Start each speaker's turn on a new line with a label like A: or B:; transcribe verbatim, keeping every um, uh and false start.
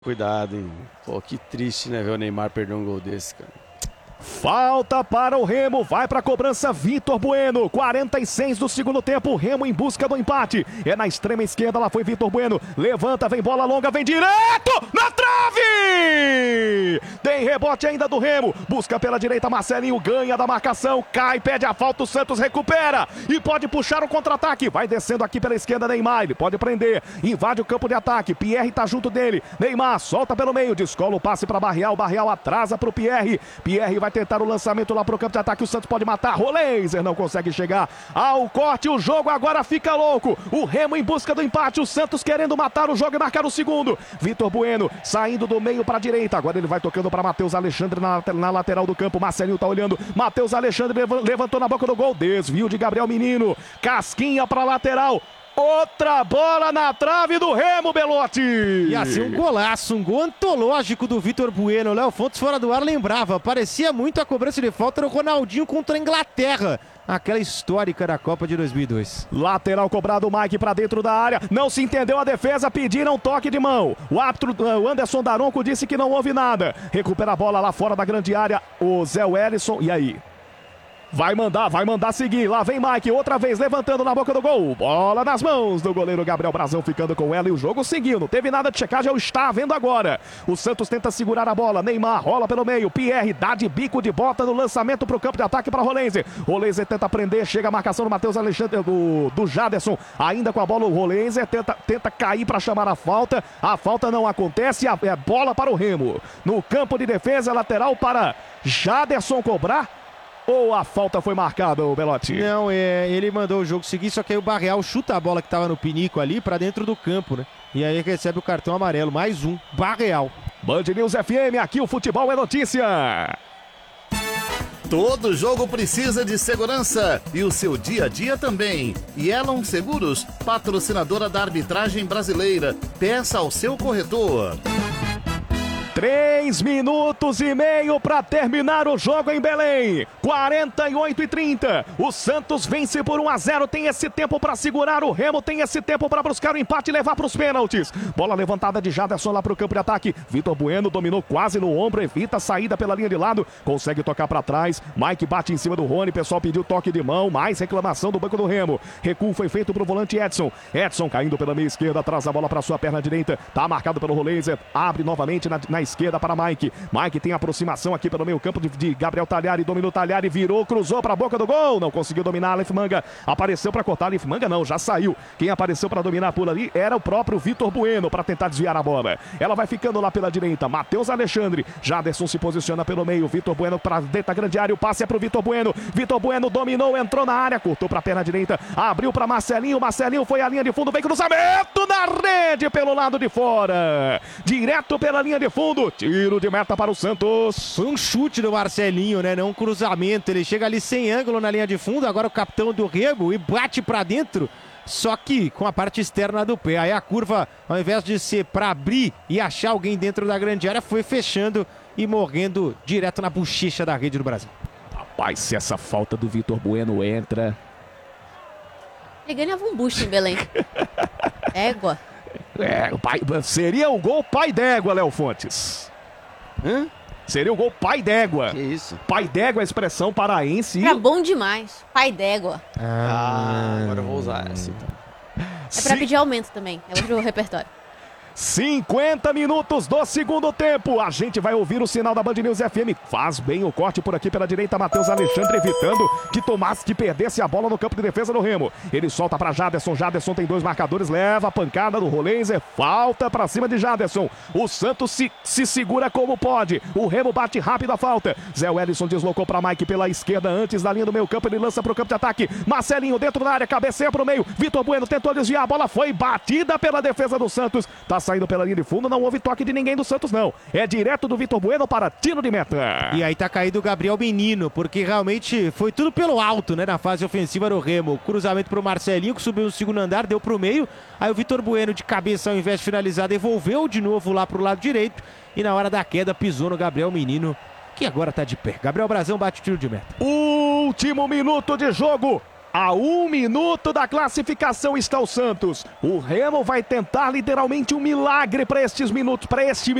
A: Cuidado, hein? Pô, que triste, né, ver o Neymar perder um gol desse, cara.
B: Falta para o Remo, vai para a cobrança Vitor Bueno, quarenta e seis do segundo tempo, Remo em busca do empate, é na extrema esquerda, lá foi Vitor Bueno, levanta, vem bola longa, vem direto, na trave! Tem rebote ainda do Remo, busca pela direita, Marcelinho ganha da marcação, cai, pede a falta, o Santos recupera e pode puxar o contra-ataque, vai descendo aqui pela esquerda Neymar, ele pode prender, invade o campo de ataque, Pierre tá junto dele, Neymar solta pelo meio, descola o passe para Barreal, Barreal atrasa para o Pierre, Pierre vai tentar o lançamento lá pro campo de ataque, o Santos pode matar, Roleiser não consegue chegar ao corte, o jogo agora fica louco, o Remo em busca do empate, o Santos querendo matar o jogo e marcar o segundo, Vitor Bueno saindo do meio para a direita, agora ele vai tocando para Matheus Alexandre na, na lateral do campo, Marcelinho tá olhando, Matheus Alexandre levantou na boca do gol, desvio de Gabriel Menino, casquinha para lateral, outra bola na trave do Remo, Belotti.
C: E assim um golaço, um gol antológico do Vitor Bueno. Léo Fontes fora do ar lembrava, parecia muito a cobrança de falta do Ronaldinho contra a Inglaterra, aquela histórica da Copa de dois mil e dois.
B: Lateral cobrado, o Mike pra dentro da área, não se entendeu a defesa, pediram toque de mão. O árbitro, o Anderson Daronco, disse que não houve nada. Recupera a bola lá fora da grande área, o Zé Wellison, e aí? Vai mandar, vai mandar seguir. Lá vem Mike, outra vez levantando na boca do gol. Bola nas mãos do goleiro Gabriel Brazão, ficando com ela e o jogo seguiu. Não teve nada de checagem, já está vendo agora. O Santos tenta segurar a bola. Neymar rola pelo meio. Pierre dá de bico de bota no lançamento para o campo de ataque para Roleiser. Roleiser tenta prender, chega a marcação do Matheus Alexandre, do, do Jaderson. Ainda com a bola o Roleiser tenta, tenta cair para chamar a falta. A falta não acontece, a, é bola para o Remo. No campo de defesa, lateral para Jaderson cobrar. Ou a falta foi marcada, o Belotti?
C: Não, é, ele mandou o jogo seguir, só que aí o Barreal chuta a bola que estava no pinico ali para dentro do campo, né? E aí recebe o cartão amarelo, mais um, Barreal.
B: Band News F M, aqui o futebol é notícia.
D: Todo jogo precisa de segurança e o seu dia a dia também. Yellow Seguros, patrocinadora da arbitragem brasileira. Peça ao seu corretor.
B: Três minutos e meio para terminar o jogo em Belém. quarenta e oito e trinta. O Santos vence por um a zero. Tem esse tempo para segurar. O Remo tem esse tempo para buscar o empate e levar para os pênaltis. Bola levantada de Jaderson lá para o campo de ataque. Vitor Bueno dominou quase no ombro. Evita a saída pela linha de lado. Consegue tocar para trás. Mike bate em cima do Rony. Pessoal pediu toque de mão. Mais reclamação do banco do Remo. Recuo foi feito para o volante Edson. Edson caindo pela meia esquerda. Traz a bola para sua perna direita. Tá marcado pelo Roleiser. Abre novamente na, na esquerda para Mike. Mike tem aproximação aqui pelo meio campo de, de Gabriel Talhari. Dominou Talhari, virou, cruzou para a boca do gol. Não conseguiu dominar. Aleph Manga apareceu para cortar. Aleph Manga não, já saiu. Quem apareceu para dominar por ali era o próprio Vitor Bueno para tentar desviar a bola. Ela vai ficando lá pela direita. Matheus Alexandre. Jaderson se posiciona pelo meio. Vitor Bueno para dentro da grande área. O passe é para o Vitor Bueno. Vitor Bueno dominou, entrou na área, cortou para a perna direita. Abriu para Marcelinho. Marcelinho foi à linha de fundo. Vem cruzamento na rede pelo lado de fora. Direto pela linha de fundo. Tiro de meta para o Santos.
C: Foi um chute do Marcelinho, né? Não um cruzamento. Ele chega ali sem ângulo na linha de fundo. Agora o capitão do Remo e bate para dentro. Só que com a parte externa do pé. Aí a curva, ao invés de ser para abrir e achar alguém dentro da grande área, foi fechando e morrendo direto na bochecha da rede do Brasil.
B: Rapaz, se essa falta do Vitor Bueno entra...
E: Ele ganhava um busto em Belém. Égua.
B: É, o pai, seria o gol pai d'égua, Léo Fontes.
A: Hã?
B: Seria o gol pai d'égua.
A: Que isso?
B: Pai d'égua é a expressão paraense.
E: Era bom demais. Pai d'égua.
A: Ah, agora eu vou usar essa então.
E: É pra pedir aumento também. É outro repertório.
B: cinquenta minutos do segundo tempo. A gente vai ouvir o sinal da Band News F M. Faz bem o corte por aqui pela direita. Matheus Alexandre evitando que tomasse, que perdesse a bola no campo de defesa do Remo. Ele solta para Jaderson. Jaderson tem dois marcadores. Leva a pancada do Roleiser. Falta para cima de Jaderson. O Santos se, se segura como pode. O Remo bate rápido a falta. Zé Wellison deslocou para Mike pela esquerda antes da linha do meio campo. Ele lança para o campo de ataque. Marcelinho dentro da área. Cabeceia para o meio. Vitor Bueno tentou desviar. A bola foi batida pela defesa do Santos. Tá saindo pela linha de fundo, não houve toque de ninguém do Santos, não. É direto do Vitor Bueno para tiro de meta.
C: E aí tá caído o Gabriel Menino, porque realmente foi tudo pelo alto, né, na fase ofensiva do Remo. Cruzamento pro Marcelinho, que subiu no segundo andar, deu pro meio. Aí o Vitor Bueno, de cabeça, ao invés de finalizar, devolveu de novo lá pro lado direito. E na hora da queda, pisou no Gabriel Menino, que agora tá de pé. Gabriel Brazão bate o tiro de meta.
B: Último minuto de jogo. A um minuto da classificação está o Santos. O Remo vai tentar literalmente um milagre para estes minutos, para este